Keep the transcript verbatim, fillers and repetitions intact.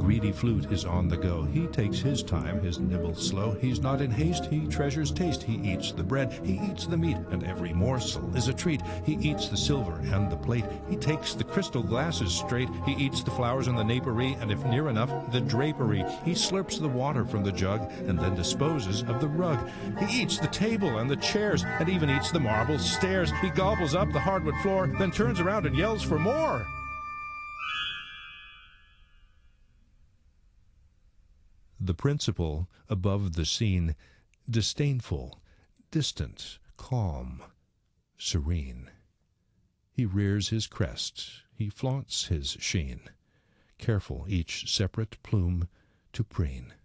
greedy flute is on the go. He takes his time, his nibble slow. He's not in haste, he treasures taste. He eats the bread, he eats the meat, and every morsel is a treat. He eats the silver and the plate. He takes the crystal glasses straight. He eats the flowers and the napery, and if near enough, the drapery. He slurps the water from the jug, and then disposes of the rug. He eats the table and the chairs, and even eats the marble stairs. He gobbles up the hardwood floor, then turns around and yells for more. The principal, above the scene, disdainful, distant, calm, serene. He rears his crest, he flaunts his sheen, careful each separate plume to preen.